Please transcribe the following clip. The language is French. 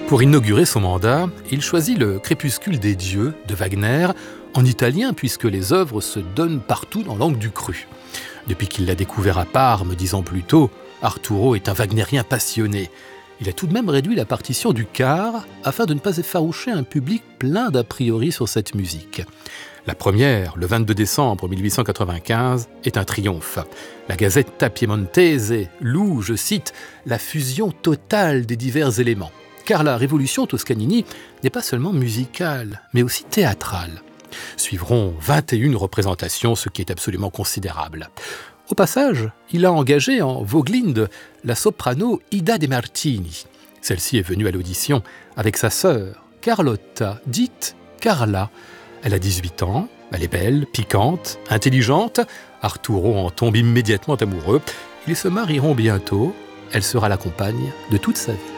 Pour inaugurer son mandat, il choisit le Crépuscule des dieux de Wagner, en italien puisque les œuvres se donnent partout dans l'angle du cru. Depuis qu'il l'a découvert à Parme 10 ans plus tôt, Arturo est un wagnérien passionné. Il a tout de même réduit la partition du quart afin de ne pas effaroucher un public plein d'a priori sur cette musique. La première, le 22 décembre 1895, est un triomphe. La Gazzetta Piemontese loue, je cite, « la fusion totale des divers éléments ». Car la révolution Toscanini n'est pas seulement musicale, mais aussi théâtrale. Suivront 21 représentations, ce qui est absolument considérable. Au passage, il a engagé en Vogelinde la soprano Ida De Martini. Celle-ci est venue à l'audition avec sa sœur, Carlotta, dite Carla. Elle a 18 ans, elle est belle, piquante, intelligente. Arturo en tombe immédiatement amoureux. Ils se marieront bientôt. Elle sera la compagne de toute sa vie.